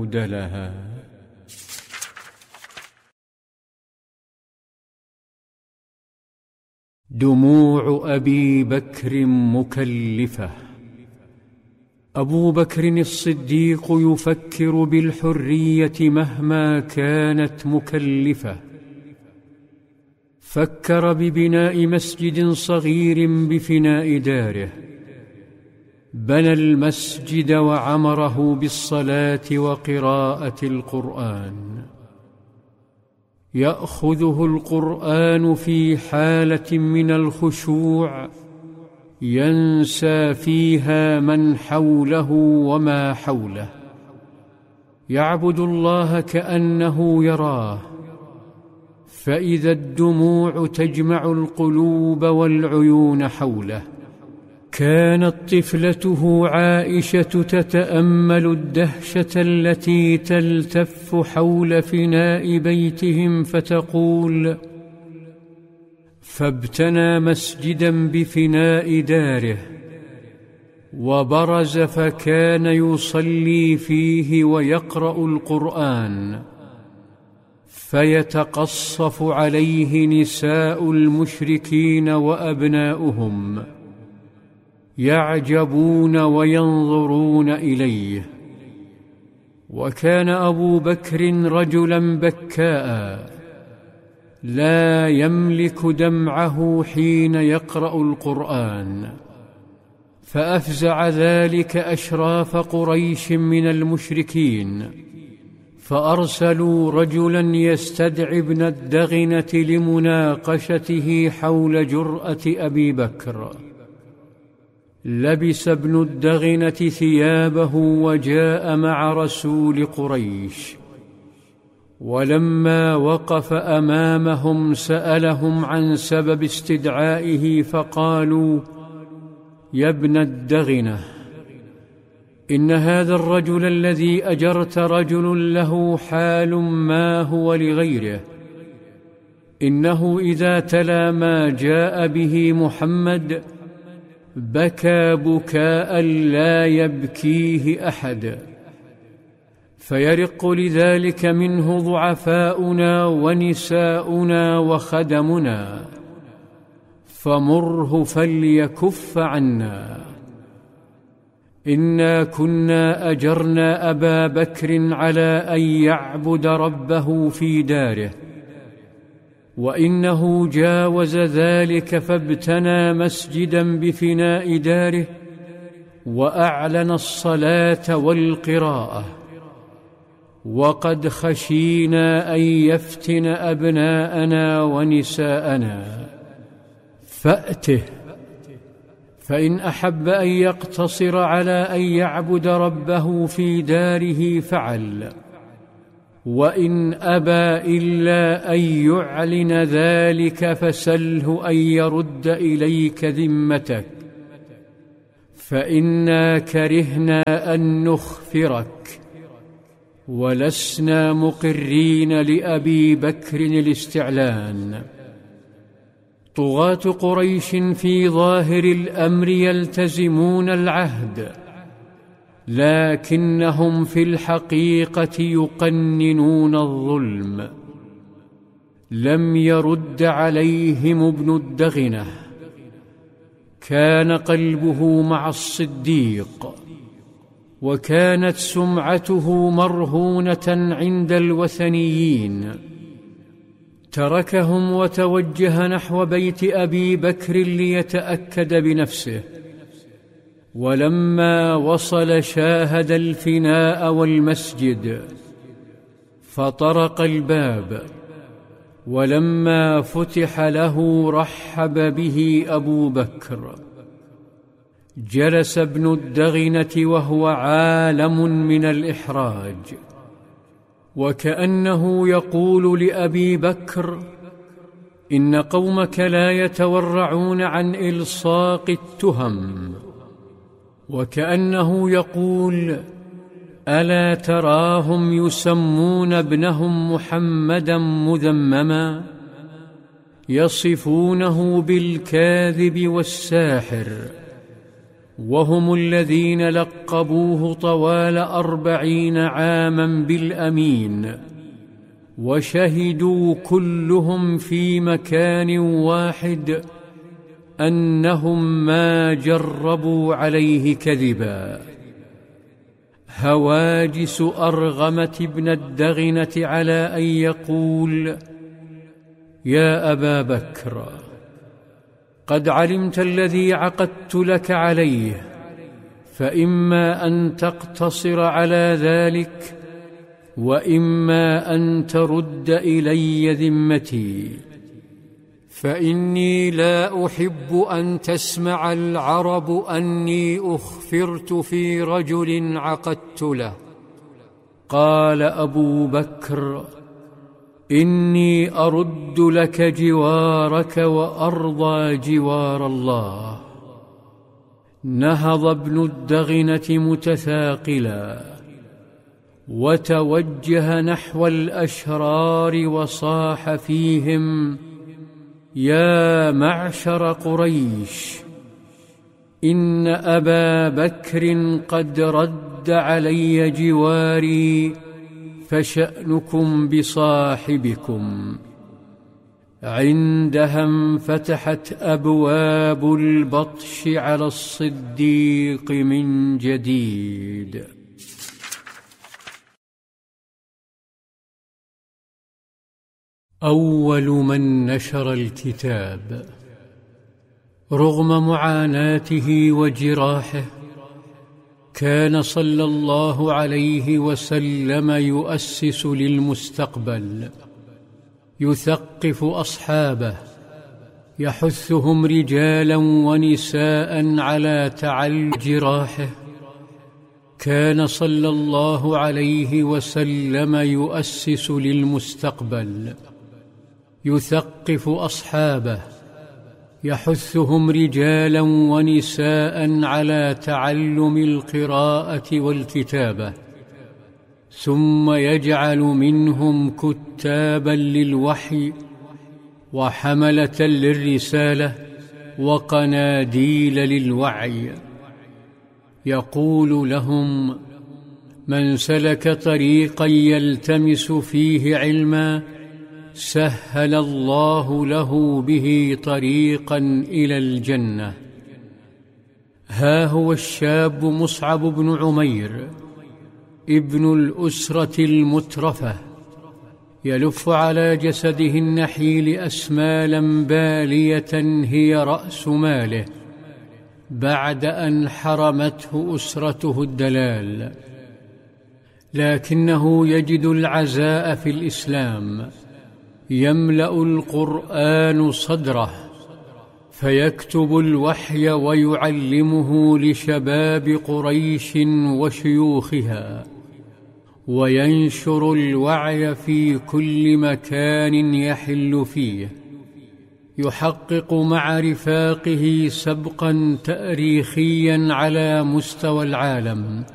لها. دموع أبي بكر مكلفة. أبو بكر الصديق يفكر بالحرية مهما كانت مكلفة. فكر ببناء مسجد صغير بفناء داره، بنى المسجد وعمره بالصلاة وقراءة القرآن. يأخذه القرآن في حالة من الخشوع ينسى فيها من حوله وما حوله، يعبد الله كأنه يراه. فإذا الدموع تجمع القلوب والعيون حوله. كانت طفلته عائشة تتأمل الدهشة التي تلتف حول فناء بيتهم فتقول: فابتنى مسجدا بفناء داره، وبرز فكان يصلي فيه ويقرأ القرآن، فيتقصف عليه نساء المشركين وأبناؤهم، يعجبون وينظرون إليه. وكان أبو بكر رجلا بكاء لا يملك دمعه حين يقرأ القرآن، فأفزع ذلك أشراف قريش من المشركين، فأرسلوا رجلا يستدعي ابن الدغنة لمناقشته حول جرأة أبي بكر. لبس ابن الدغنة ثيابه وجاء مع رسول قريش، ولما وقف أمامهم سألهم عن سبب استدعائه، فقالوا: يا ابن الدغنة، إن هذا الرجل الذي أجرت رجل له حال ما هو لغيره، إنه إذا تلا ما جاء به محمد بكى بكاء لا يبكيه أحد، فيرق لذلك منه ضعفاؤنا ونساؤنا وخدمنا، فمره فليكف عنا. إنا كنا أجرنا أبا بكر على أن يعبد ربه في داره، وإنه جاوز ذلك فابتنى مسجدا بفناء داره، وأعلن الصلاة والقراءة، وقد خشينا أن يفتن أبناءنا ونساءنا. فأته، فإن أحب أن يقتصر على أن يعبد ربه في داره فعل، وإن أبى إلا أن يعلن ذلك فسله أن يرد إليك ذمتك، فإنا كرهنا أن نخفرك، ولسنا مقرين لأبي بكر الاستعلان. طغاة قريش في ظاهر الأمر يلتزمون العهد، لكنهم في الحقيقة يقننون الظلم. لم يرد عليهم ابن الدغنة، كان قلبه مع الصديق، وكانت سمعته مرهونة عند الوثنيين. تركهم وتوجه نحو بيت أبي بكر ليتأكد بنفسه، ولما وصل شاهد الفناء والمسجد، فطرق الباب، ولما فتح له رحب به أبو بكر. جلس ابن الدغنة وهو عالم من الإحراج، وكأنه يقول لأبي بكر: إن قومك لا يتورعون عن إلصاق التهم. وكأنه يقول: ألا تراهم يسمون ابنهم محمدا مذمما، يصفونه بالكاذب والساحر، وهم الذين لقبوه طوال 40 عاما بالأمين، وشهدوا كلهم في مكان واحد أنهم ما جربوا عليه كذبا. هواجس أرغمة بن الدغنة على أن يقول: يا أبا بكر، قد علمت الذي عقدت لك عليه، فإما أن تقتصر على ذلك، وإما أن ترد إلي ذمتي، فإني لا أحب أن تسمع العرب أني أخفرت في رجل عقدت له. قال أبو بكر: إني أرد لك جوارك وأرضى جوار الله. نهض ابن الدغنة متثاقلا، وتوجه نحو الأشرار وصاح فيهم: يا معشر قريش، إن أبا بكر قد رد علي جواري، فشأنكم بصاحبكم. عندها انفتحت أبواب البطش على الصديق من جديد. أول من نشر الكتاب. رغم معاناته وجراحه، كان صلى الله عليه وسلم يؤسس للمستقبل، يثقف أصحابه، يحثهم رجالا ونساء على تعلم جراحه. كان صلى الله عليه وسلم يؤسس للمستقبل، يثقف أصحابه، يحثهم رجالا ونساء على تعلم القراءة والكتابة، ثم يجعل منهم كتابا للوحي، وحملة للرسالة، وقناديل للوعي. يقول لهم: من سلك طريقا يلتمس فيه علما سهل الله له به طريقا إلى الجنة. ها هو الشاب مصعب بن عمير ابن الأسرة المترفة، يلف على جسده النحيل أسمالا بالية هي رأس ماله، بعد أن حرمته أسرته الدلال، لكنه يجد العزاء في الإسلام. يملأ القرآن صدره، فيكتب الوحي ويعلمه لشباب قريش وشيوخها، وينشر الوعي في كل مكان يحل فيه. يحقق مع رفاقه سبقا تاريخيا على مستوى العالم.